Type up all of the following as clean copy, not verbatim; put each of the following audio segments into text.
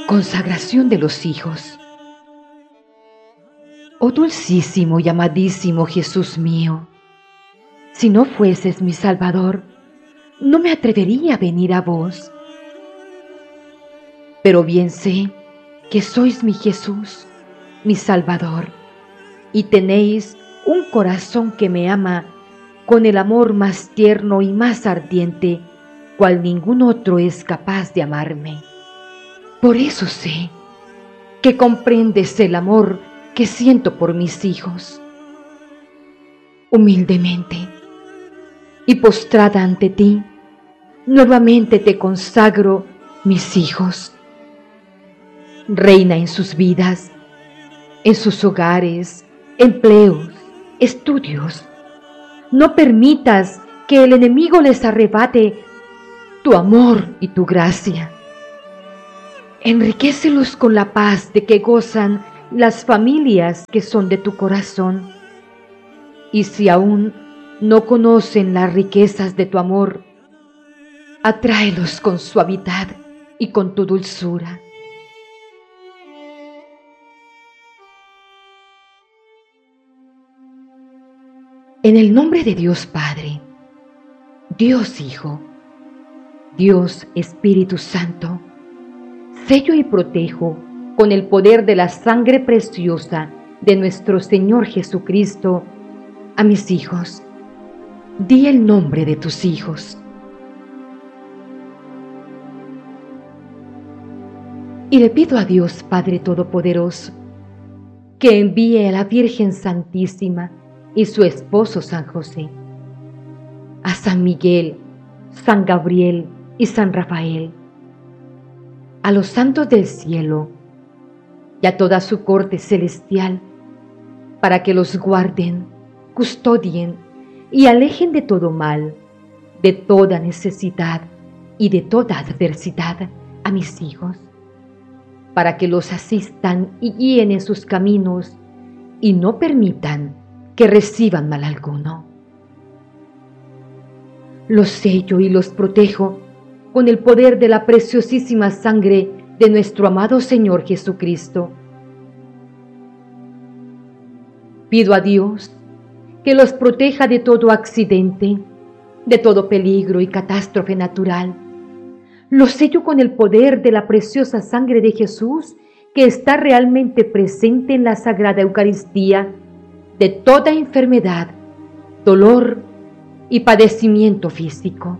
Consagración de los hijos. Oh dulcísimo y amadísimo Jesús mío, si no fueses mi Salvador, no me atrevería a venir a vos. Pero bien sé que sois mi Jesús, mi Salvador, y tenéis un corazón que me ama con el amor más tierno y más ardiente, cual ningún otro es capaz de amarme. Por eso sé que comprendes el amor que siento por mis hijos. Humildemente y postrada ante ti, nuevamente te consagro mis hijos. Reina en sus vidas, en sus hogares, empleos, estudios. No permitas que el enemigo les arrebate tu amor y tu gracia. Enriquécelos con la paz de que gozan las familias que son de tu corazón. Y si aún no conocen las riquezas de tu amor, atráelos con suavidad y con tu dulzura. En el nombre de Dios Padre, Dios Hijo, Dios Espíritu Santo, sello y protejo con el poder de la sangre preciosa de nuestro Señor Jesucristo a mis hijos. Di el nombre de tus hijos. Y le pido a Dios Padre Todopoderoso que envíe a la Virgen Santísima y su esposo San José, a San Miguel, San Gabriel y San Rafael, a los santos del cielo y a toda su corte celestial, para que los guarden, custodien y alejen de todo mal, de toda necesidad y de toda adversidad a mis hijos, para que los asistan y guíen en sus caminos y no permitan que reciban mal alguno. Los sello y los protejo con el poder de la preciosísima sangre de nuestro amado Señor Jesucristo. Pido a Dios que los proteja de todo accidente, de todo peligro y catástrofe natural. Los sello con el poder de la preciosa sangre de Jesús que está realmente presente en la Sagrada Eucaristía, de toda enfermedad, dolor y padecimiento físico.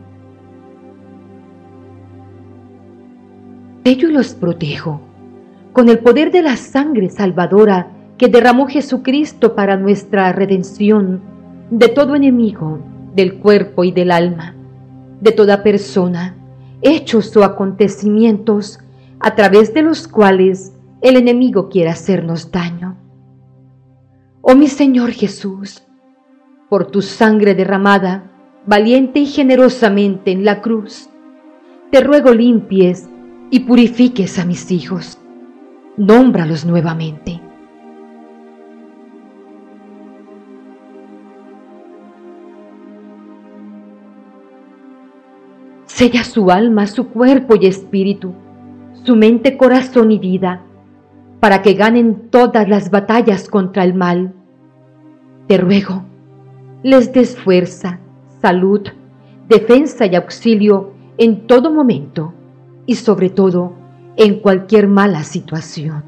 Sello y los protejo con el poder de la sangre salvadora que derramó Jesucristo para nuestra redención de todo enemigo del cuerpo y del alma, de toda persona, hechos o acontecimientos a través de los cuales el enemigo quiere hacernos daño. Oh mi Señor Jesús, por tu sangre derramada, valiente y generosamente en la cruz, te ruego limpies y purifiques a mis hijos. Nómbralos nuevamente. Sella su alma, su cuerpo y espíritu, su mente, corazón y vida, para que ganen todas las batallas contra el mal. Te ruego, les des fuerza, salud, defensa y auxilio en todo momento y sobre todo en cualquier mala situación.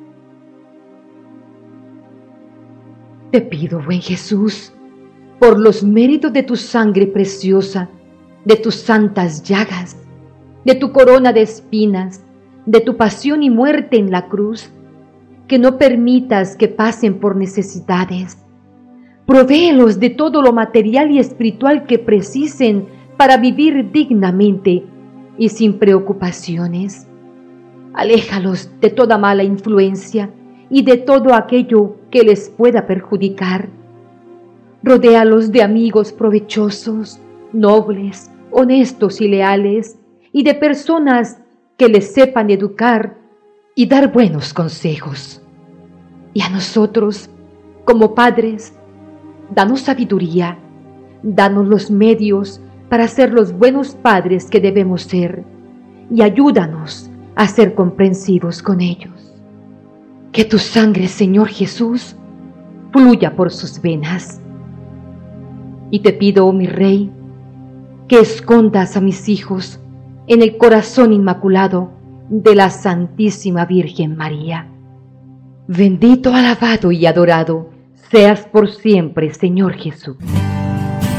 Te pido, buen Jesús, por los méritos de tu sangre preciosa, de tus santas llagas, de tu corona de espinas, de tu pasión y muerte en la cruz, que no permitas que pasen por necesidades. Provéelos de todo lo material y espiritual que precisen para vivir dignamente y sin preocupaciones. Aléjalos de toda mala influencia y de todo aquello que les pueda perjudicar. Rodéalos de amigos provechosos, nobles, honestos y leales, y de personas que les sepan educar y dar buenos consejos. Y a nosotros, como padres, danos sabiduría, danos los medios para ser los buenos padres que debemos ser, y ayúdanos a ser comprensivos con ellos. Que tu sangre, Señor Jesús, fluya por sus venas. Y te pido, oh mi Rey, que escondas a mis hijos en el corazón inmaculado de la Santísima Virgen María. Bendito, alabado y adorado seas por siempre, Señor Jesús.